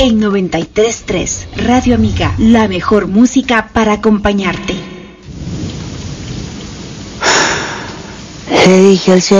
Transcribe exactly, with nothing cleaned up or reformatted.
En noventa y tres punto tres, Radio Amiga, la mejor música para acompañarte. Le dije al cielo